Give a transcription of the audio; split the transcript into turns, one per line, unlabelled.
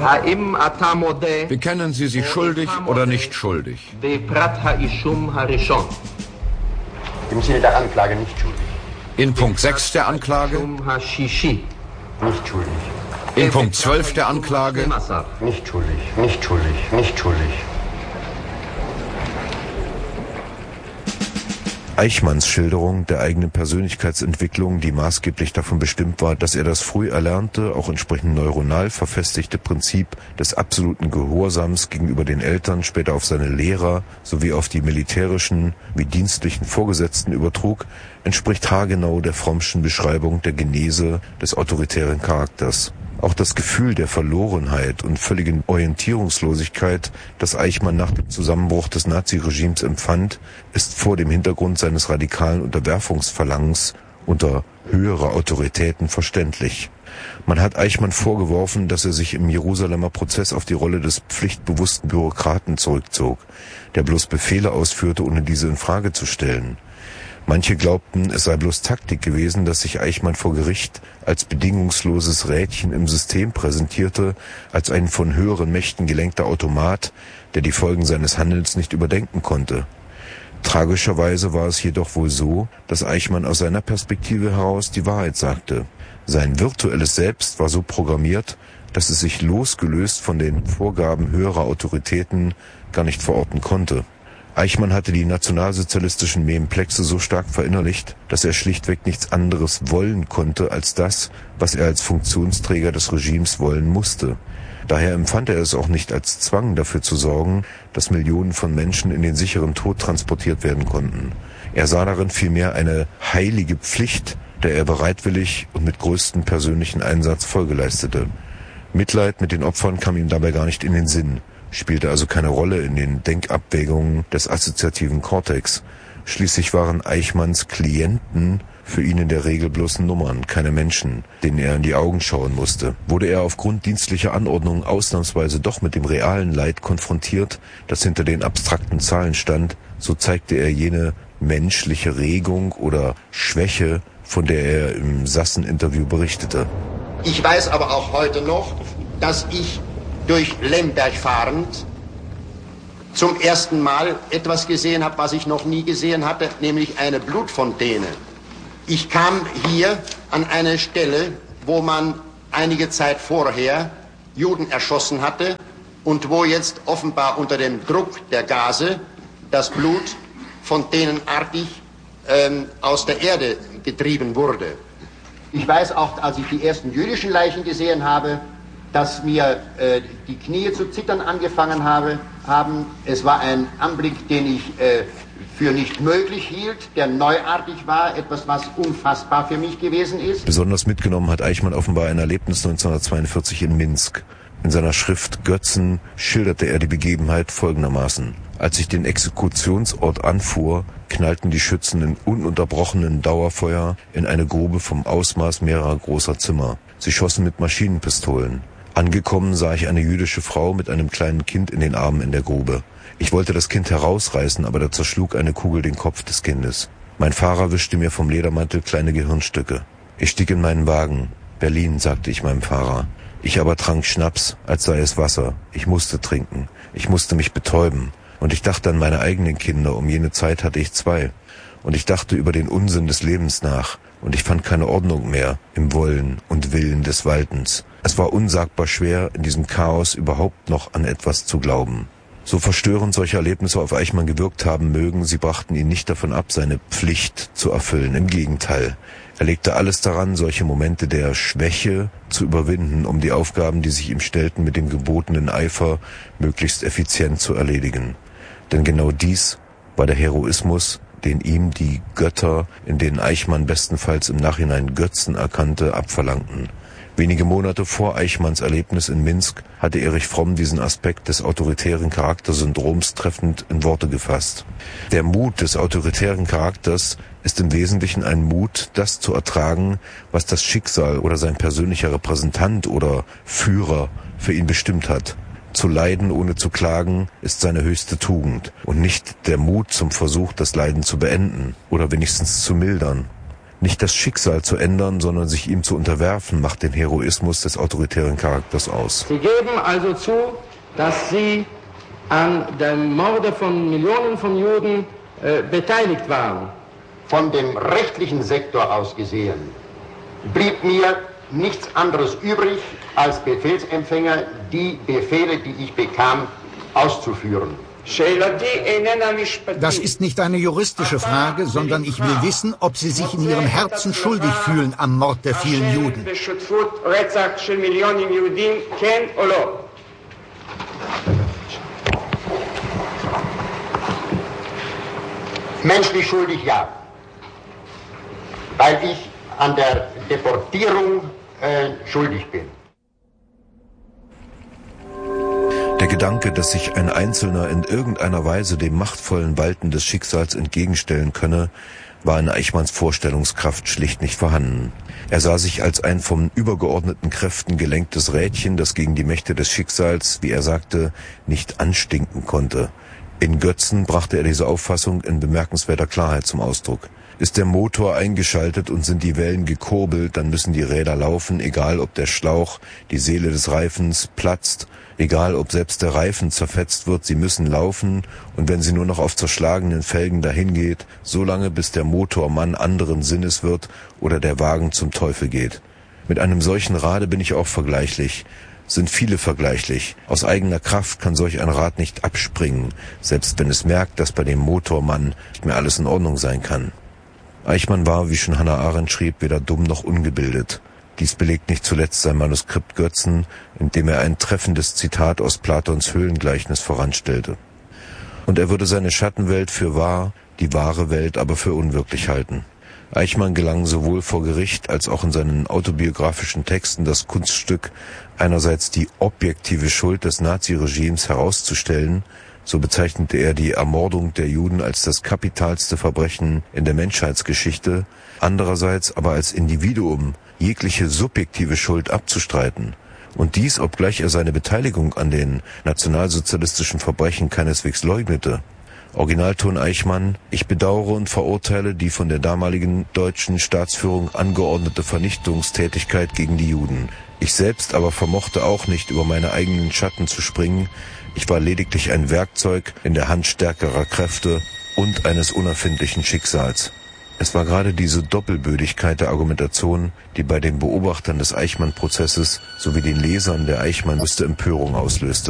Bekennen Sie sich schuldig oder nicht schuldig?
Im Sinne der Anklage nicht schuldig.
In Punkt 6 der Anklage?
Nicht schuldig.
In Punkt 12 der Anklage?
Nicht schuldig, nicht schuldig, nicht schuldig.
Eichmanns Schilderung der eigenen Persönlichkeitsentwicklung, die maßgeblich davon bestimmt war, dass er das früh erlernte, auch entsprechend neuronal verfestigte Prinzip des absoluten Gehorsams gegenüber den Eltern, später auf seine Lehrer sowie auf die militärischen wie dienstlichen Vorgesetzten übertrug, entspricht haargenau der Frommschen Beschreibung der Genese des autoritären Charakters. Auch das Gefühl der Verlorenheit und völligen Orientierungslosigkeit, das Eichmann nach dem Zusammenbruch des Naziregimes empfand, ist vor dem Hintergrund seines radikalen Unterwerfungsverlangens unter höhere Autoritäten verständlich. Man hat Eichmann vorgeworfen, dass er sich im Jerusalemer Prozess auf die Rolle des pflichtbewussten Bürokraten zurückzog, der bloß Befehle ausführte, ohne diese in Frage zu stellen. Manche glaubten, es sei bloß Taktik gewesen, dass sich Eichmann vor Gericht als bedingungsloses Rädchen im System präsentierte, als ein von höheren Mächten gelenkter Automat, der die Folgen seines Handelns nicht überdenken konnte. Tragischerweise war es jedoch wohl so, dass Eichmann aus seiner Perspektive heraus die Wahrheit sagte. Sein virtuelles Selbst war so programmiert, dass es sich losgelöst von den Vorgaben höherer Autoritäten gar nicht verorten konnte. Eichmann hatte die nationalsozialistischen Memplexe so stark verinnerlicht, dass er schlichtweg nichts anderes wollen konnte als das, was er als Funktionsträger des Regimes wollen musste. Daher empfand er es auch nicht als Zwang, dafür zu sorgen, dass Millionen von Menschen in den sicheren Tod transportiert werden konnten. Er sah darin vielmehr eine heilige Pflicht, der er bereitwillig und mit größtem persönlichen Einsatz Folge leistete. Mitleid mit den Opfern kam ihm dabei gar nicht in den Sinn, spielte also keine Rolle in den Denkabwägungen des assoziativen Kortex. Schließlich waren Eichmanns Klienten für ihn in der Regel bloß Nummern, keine Menschen, denen er in die Augen schauen musste. Wurde er aufgrund dienstlicher Anordnungen ausnahmsweise doch mit dem realen Leid konfrontiert, das hinter den abstrakten Zahlen stand, so zeigte er jene menschliche Regung oder Schwäche, von der er im Sassen-Interview berichtete.
Ich weiß aber auch heute noch, dass ich durch Lemberg fahrend zum ersten Mal etwas gesehen habe, was ich noch nie gesehen hatte, nämlich eine Blutfontäne. Ich kam hier an eine Stelle, wo man einige Zeit vorher Juden erschossen hatte und wo jetzt offenbar unter dem Druck der Gase das Blut fontänenartig aus der Erde getrieben wurde. Ich weiß auch, als ich die ersten jüdischen Leichen gesehen habe, dass mir die Knie zu zittern angefangen haben. Es war ein Anblick, den ich für nicht möglich hielt, der neuartig war, etwas, was unfassbar für mich gewesen ist.
Besonders mitgenommen hat Eichmann offenbar ein Erlebnis 1942 in Minsk. In seiner Schrift Götzen schilderte er die Begebenheit folgendermaßen: Als ich den Exekutionsort anfuhr, knallten die Schützen in ununterbrochenen Dauerfeuer in eine Grube vom Ausmaß mehrerer großer Zimmer. Sie schossen mit Maschinenpistolen. Angekommen sah ich eine jüdische Frau mit einem kleinen Kind in den Armen in der Grube. Ich wollte das Kind herausreißen, aber da zerschlug eine Kugel den Kopf des Kindes. Mein Fahrer wischte mir vom Ledermantel kleine Gehirnstücke. Ich stieg in meinen Wagen. Berlin, sagte ich meinem Fahrer. Ich aber trank Schnaps, als sei es Wasser. Ich musste trinken. Ich musste mich betäuben. Und ich dachte an meine eigenen Kinder. Um jene Zeit hatte ich 2. Und ich dachte über den Unsinn des Lebens nach. Und ich fand keine Ordnung mehr im Wollen und Willen des Waltens. Es war unsagbar schwer, in diesem Chaos überhaupt noch an etwas zu glauben. So verstörend solche Erlebnisse auf Eichmann gewirkt haben mögen, sie brachten ihn nicht davon ab, seine Pflicht zu erfüllen. Im Gegenteil. Er legte alles daran, solche Momente der Schwäche zu überwinden, um die Aufgaben, die sich ihm stellten, mit dem gebotenen Eifer möglichst effizient zu erledigen. Denn genau dies war der Heroismus, den ihm die Götter, in denen Eichmann bestenfalls im Nachhinein Götzen erkannte, abverlangten. Wenige Monate vor Eichmanns Erlebnis in Minsk hatte Erich Fromm diesen Aspekt des autoritären Charaktersyndroms treffend in Worte gefasst. Der Mut des autoritären Charakters ist im Wesentlichen ein Mut, das zu ertragen, was das Schicksal oder sein persönlicher Repräsentant oder Führer für ihn bestimmt hat. Zu leiden, ohne zu klagen, ist seine höchste Tugend und nicht der Mut zum Versuch, das Leiden zu beenden oder wenigstens zu mildern. Nicht das Schicksal zu ändern, sondern sich ihm zu unterwerfen, macht den Heroismus des autoritären Charakters aus.
Sie geben also zu, dass Sie an dem Morde von Millionen von Juden beteiligt waren.
Von dem rechtlichen Sektor aus gesehen blieb mir nichts anderes übrig, als Befehlsempfänger die Befehle, die ich bekam, auszuführen.
Das ist nicht eine juristische Frage, sondern ich will wissen, ob Sie sich in Ihrem Herzen schuldig fühlen am Mord der vielen Juden.
Menschlich schuldig, ja. Weil ich an der Deportierung schuldig bin.
Der Gedanke, dass sich ein Einzelner in irgendeiner Weise dem machtvollen Walten des Schicksals entgegenstellen könne, war in Eichmanns Vorstellungskraft schlicht nicht vorhanden. Er sah sich als ein von übergeordneten Kräften gelenktes Rädchen, das gegen die Mächte des Schicksals, wie er sagte, nicht anstinken konnte. In Götzen brachte er diese Auffassung in bemerkenswerter Klarheit zum Ausdruck. Ist der Motor eingeschaltet und sind die Wellen gekurbelt, dann müssen die Räder laufen, egal ob der Schlauch, die Seele des Reifens platzt, egal ob selbst der Reifen zerfetzt wird, sie müssen laufen, und wenn sie nur noch auf zerschlagenen Felgen dahingeht, so lange bis der Motormann anderen Sinnes wird oder der Wagen zum Teufel geht. Mit einem solchen Rade bin ich auch vergleichlich, sind viele vergleichlich. Aus eigener Kraft kann solch ein Rad nicht abspringen, selbst wenn es merkt, dass bei dem Motormann nicht mehr alles in Ordnung sein kann. Eichmann war, wie schon Hannah Arendt schrieb, weder dumm noch ungebildet. Dies belegt nicht zuletzt sein Manuskript Götzen, in dem er ein treffendes Zitat aus Platons Höhlengleichnis voranstellte. Und er würde seine Schattenwelt für wahr, die wahre Welt aber für unwirklich halten. Eichmann gelang sowohl vor Gericht als auch in seinen autobiografischen Texten das Kunststück, einerseits die objektive Schuld des Naziregimes herauszustellen, so bezeichnete er die Ermordung der Juden als das kapitalste Verbrechen in der Menschheitsgeschichte, andererseits aber als Individuum jegliche subjektive Schuld abzustreiten. Und dies, obgleich er seine Beteiligung an den nationalsozialistischen Verbrechen keineswegs leugnete. Originalton Eichmann: Ich bedauere und verurteile die von der damaligen deutschen Staatsführung angeordnete Vernichtungstätigkeit gegen die Juden. Ich selbst aber vermochte auch nicht, über meine eigenen Schatten zu springen. Ich war lediglich ein Werkzeug in der Hand stärkerer Kräfte und eines unerfindlichen Schicksals. Es war gerade diese Doppelbödigkeit der Argumentation, die bei den Beobachtern des Eichmann-Prozesses sowie den Lesern der Eichmann-Empörung auslöste.